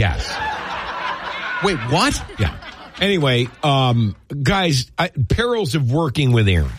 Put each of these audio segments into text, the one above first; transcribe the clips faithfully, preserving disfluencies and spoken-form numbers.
Yes. Wait, what? Yeah. Anyway, um, guys, I, perils of working with Aaron.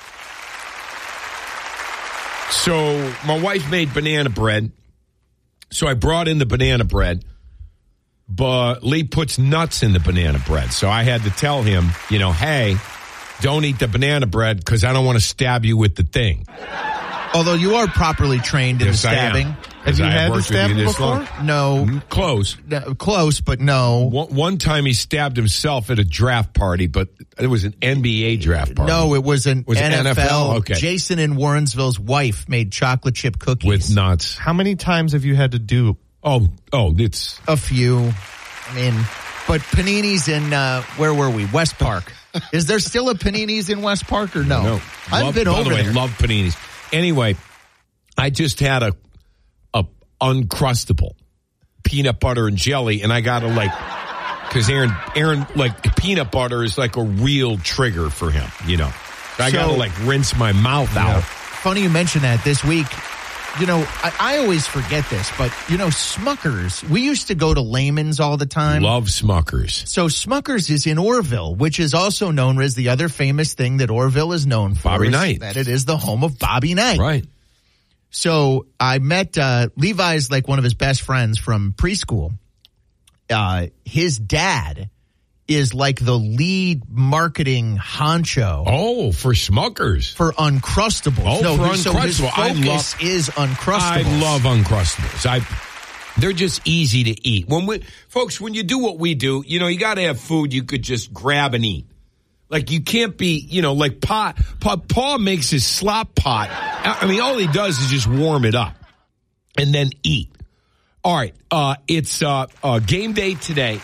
So my wife made banana bread. So I brought in the banana bread. But Lee puts nuts in the banana bread. So I had to tell him, you know, hey, don't eat the banana bread because I don't want to stab you with the thing. Although you are properly trained in yes, the stabbing. Have you I had worked to stab with you him this before? long. No. Close. No, close, but no. One, one time he stabbed himself at a draft party, but it was an N B A draft party. No, it was an was N F L. N F L? Okay. Jason in Warrensville's wife made chocolate chip cookies. With nuts. How many times have you had to do? Oh, oh, it's... A few. I mean, but Panini's in, uh, where were we? West Park. Is there still a Panini's in West Park or no? No. I've love, been by over the way, there. love paninis. Anyway, I just had a a Uncrustable peanut butter and jelly, and I got to like, because Aaron, Aaron, like peanut butter is like a real trigger for him, you know. So I So- got to like rinse my mouth out. Funny you mention that. This week, you know, I, I always forget this, but, you know, Smucker's, we used to go to Lehman's all the time. Love Smuckers. So Smucker's is in Orville, which is also known as the other famous thing that Orville is known for. Bobby is Knight. That it is the home of Bobby Knight. Right. So I met, uh, Levi's like one of his best friends from preschool. Uh, his dad is like the lead marketing honcho. Oh, for Smuckers. For Uncrustables. Oh, no, for so his Uncrustables. I focus love- is Uncrustables. I love Uncrustables. I, they're just easy to eat. When we, folks, when you do what we do, you know, you got to have food you could just grab and eat. Like you can't be, you know, like Pa, Pa, Pa makes his slop pot. I mean, all he does is just warm it up and then eat. All right, uh, it's uh, uh, game day today.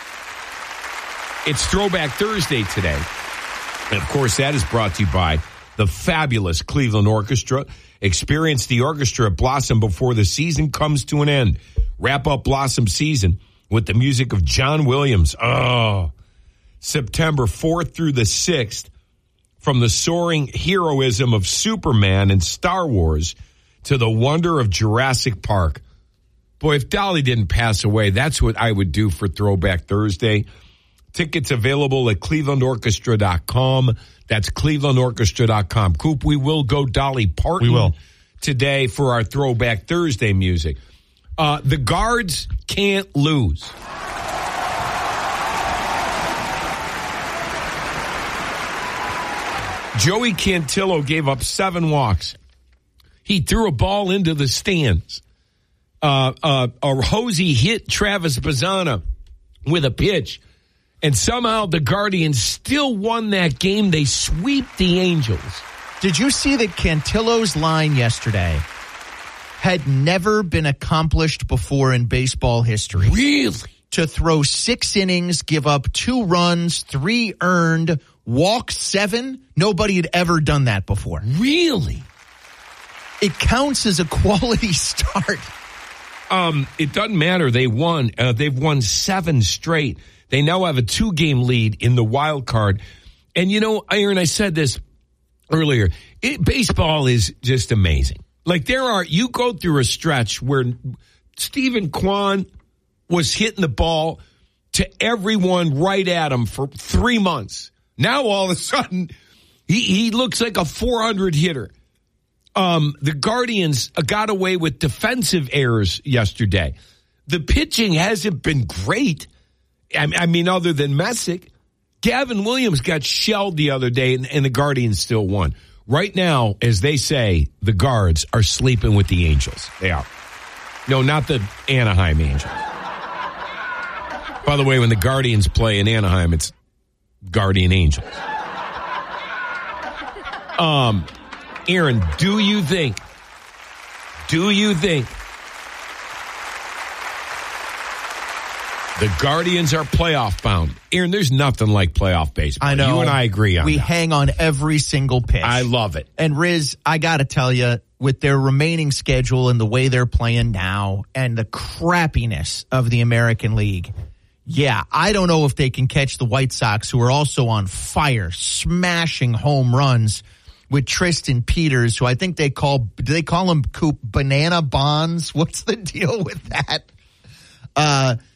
It's Throwback Thursday today. And, of course, that is brought to you by the fabulous Cleveland Orchestra. Experience the orchestra at Blossom before the season comes to an end. Wrap up Blossom season with the music of John Williams. Oh, September fourth through the sixth, from the soaring heroism of Superman and Star Wars to the wonder of Jurassic Park. Boy, if Dolly didn't pass away, that's what I would do for Throwback Thursday. Tickets available at cleveland orchestra dot com. That's cleveland orchestra dot com. Coop, we will go Dolly Parton We will. today for our Throwback Thursday music. Uh, the Guards can't lose. Joey Cantillo gave up seven walks. He threw a ball into the stands. Uh, uh, a Hosey hit Travis Bazzana with a pitch. And somehow the Guardians still won that game. They sweep the Angels. Did you see that Cantillo's line yesterday had never been accomplished before in baseball history? Really? To throw six innings, give up two runs, three earned, walk seven. Nobody had ever done that before. Really? It counts as a quality start. Um, it doesn't matter. They won. Uh, they've won seven straight. They now have a two-game lead in the wild card. And, you know, Aaron, I said this earlier. It, baseball is just amazing. Like, there are, you go through a stretch where Stephen Kwan was hitting the ball to everyone right at him for three months. Now, all of a sudden, he, he looks like a four hundred hitter. Um, the Guardians got away with defensive errors yesterday. The pitching hasn't been great. I, I mean, other than Messick. Gavin Williams got shelled the other day, and, and the Guardians still won. Right now, as they say, the Guards are sleeping with the Angels. They are. No, not the Anaheim Angels. By the way, when the Guardians play in Anaheim, it's Guardian Angels. Um, Aaron, do you think, do you think the Guardians are playoff bound? Aaron, there's nothing like playoff baseball. I know. You and I agree on We that. hang on every single pitch. I love it. And Riz, I got to tell you, with their remaining schedule and the way they're playing now and the crappiness of the American League, yeah, I don't know if they can catch the White Sox, who are also on fire, smashing home runs with Tristan Peters, who I think they call, do they call him Coop Banana Bonds? What's the deal with that? Uh,